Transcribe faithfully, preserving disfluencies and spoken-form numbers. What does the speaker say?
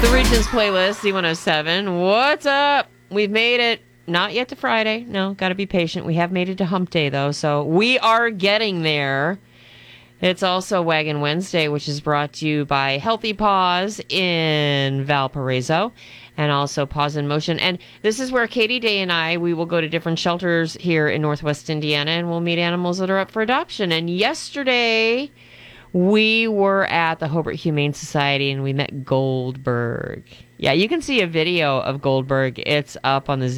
Regions playlist, Z one oh seven. What's up? We've made it. Not yet to Friday. No, got to be patient. We have made it to Hump Day, though, so we are getting there. It's also Wagon Wednesday, which is brought to you by Healthy Paws in Valparaiso and also Paws in Motion. And this is where Katie Day and I, we will go to different shelters here in Northwest Indiana, and we'll meet animals that are up for adoption. And yesterday, we were at the Hobart Humane Society, and we met Goldberg. Yeah, you can see a video of Goldberg. It's up on the